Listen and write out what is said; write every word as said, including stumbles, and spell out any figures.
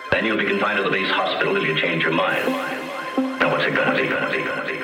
Then you'll be confined to the base hospital till you change your mind. Now what's it gonna be? Gonna be? Gonna be?